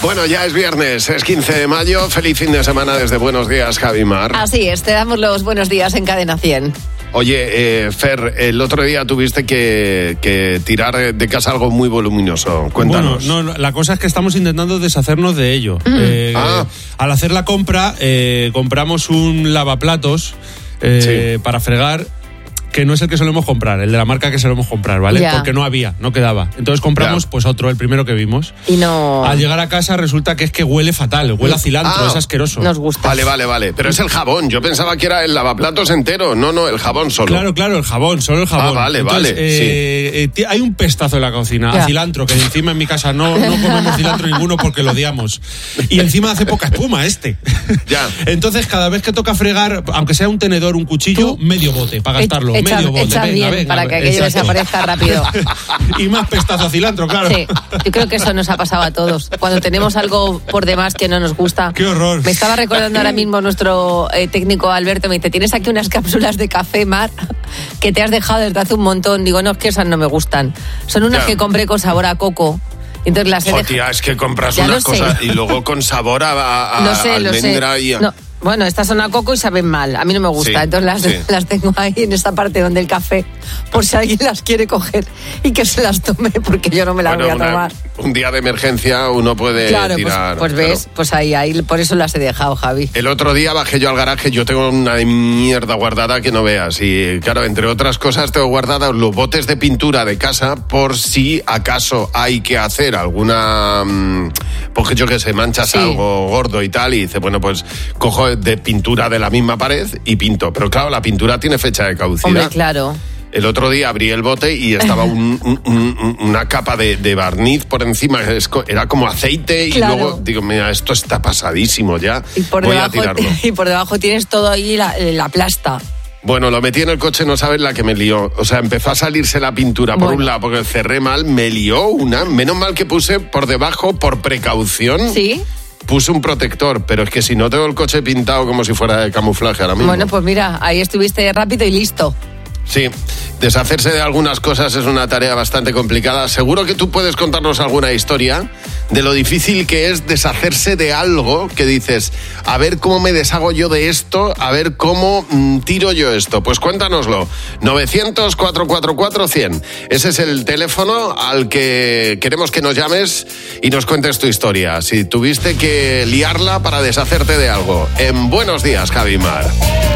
Bueno, ya es viernes, es 15 de mayo. Feliz fin de semana desde Buenos Días, Javi Mar. Así es, te damos los buenos días en Cadena 100. Oye, Fer, el otro día tuviste que tirar de casa algo muy voluminoso. Cuéntanos. Bueno, no, la cosa es que estamos intentando deshacernos de ello. Al hacer la compra, compramos un lavaplatos para fregar, que no es el que solemos comprar, el de la marca que solemos comprar, ¿vale? Ya. Porque no quedaba. Entonces compramos pues otro, el primero que vimos. Y no... Al llegar a casa resulta que es que huele fatal, huele a cilantro, es asqueroso. Nos gusta. Vale. Pero es el jabón. Yo pensaba que era el lavaplatos entero. No, el jabón solo. Claro, el jabón, solo el jabón. Entonces, hay un pestazo en la cocina, a cilantro, que encima en mi casa no comemos cilantro ninguno porque lo odiamos. Y encima hace poca espuma Ya. Entonces, cada vez que toca fregar, aunque sea un tenedor, un cuchillo, medio bote para gastarlo. Medio bote. Venga, para que aquello desaparezca rápido. Y más pestazo a cilantro, claro. Sí, yo creo que eso nos ha pasado a todos. Cuando tenemos algo por demás que no nos gusta. ¡Qué horror! Me estaba recordando ahora mismo nuestro técnico Alberto, me dice, ¿tienes aquí unas cápsulas de café, Mar, que te has dejado desde hace un montón? Digo, no, es que esas no me gustan. Son unas que compré con sabor a coco. Entonces las he dejado. Tía, es que compras ya unas cosas y luego con sabor a almendra y a... No. Bueno, estas son a coco y saben mal. A mí no me gusta. Sí, entonces las tengo ahí en esta parte donde el café, por si alguien las quiere coger y que se las tome, porque yo no me las voy a tomar. Un día de emergencia uno puede tirar. Pues ves, claro. pues ahí, por eso las he dejado, Javi. El otro día bajé yo al garaje, yo tengo una de mierda guardada que no veas. Y claro, entre otras cosas tengo guardados los botes de pintura de casa por si acaso hay que hacer alguna... porque yo que sé, manchas algo gordo y tal, y dice, bueno, pues cojo de pintura de la misma pared y pinto. Pero claro, la pintura tiene fecha de caducidad. Hombre, claro. El otro día abrí el bote y estaba una capa de barniz por encima, era como aceite, claro. Y luego digo, mira, esto está pasadísimo ya, y por voy debajo, a tirarlo. Y por debajo tienes todo ahí la plasta. Bueno, lo metí en el coche, no sabes la que me lió. O sea, empezó a salirse la pintura por un lado, porque cerré mal, me lió una. Menos mal que puse por debajo, por precaución. ¿Sí? Puse un protector, pero es que si no tengo el coche pintado como si fuera de camuflaje ahora mismo. Bueno, pues mira, ahí estuviste rápido y listo. Sí, deshacerse de algunas cosas es una tarea bastante complicada. Seguro que tú puedes contarnos alguna historia de lo difícil que es deshacerse de algo que dices, a ver cómo me deshago yo de esto, a ver cómo tiro yo esto. Pues cuéntanoslo. 900-444-100. Ese es el teléfono al que queremos que nos llames y nos cuentes tu historia. Si tuviste que liarla para deshacerte de algo. En Buenos Días, Javi Mar.